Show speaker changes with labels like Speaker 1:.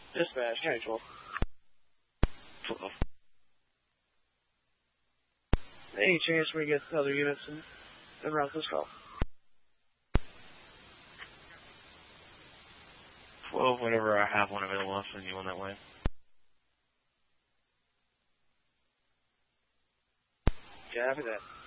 Speaker 1: Dispatch, County 12.
Speaker 2: 12.
Speaker 1: Any chance we get other units and route this call?
Speaker 2: 12, whenever I have one available, I'll send you one that way.
Speaker 1: Yeah, after that.